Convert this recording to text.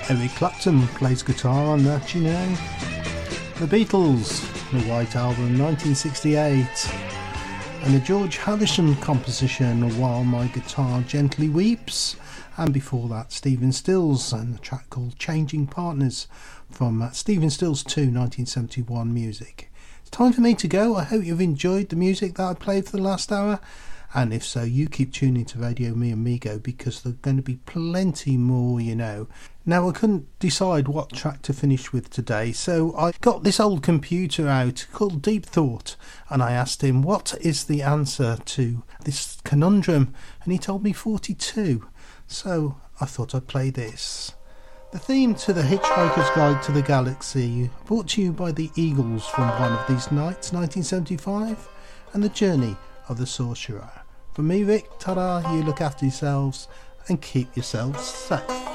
Eric Clapton plays guitar on that, you know. The Beatles, the White Album, 1968. And the George Harrison composition, While My Guitar Gently Weeps. And before that, Stephen Stills and a track called Changing Partners from Stephen Stills 2, 1971 music. It's time for me to go. I hope you've enjoyed the music that I played for the last hour. And if so, you keep tuning to Radio Me Amigo, because there's going to be plenty more, you know. Now, I couldn't decide what track to finish with today, so I got this old computer out called Deep Thought, and I asked him what is the answer to this conundrum, and he told me 42. So I thought I'd play this. The theme to The Hitchhiker's Guide to the Galaxy, brought to you by the Eagles from One of These Nights, 1975, and The Journey of the Sorcerer. From me, Rick, ta-da, you look after yourselves and keep yourselves safe.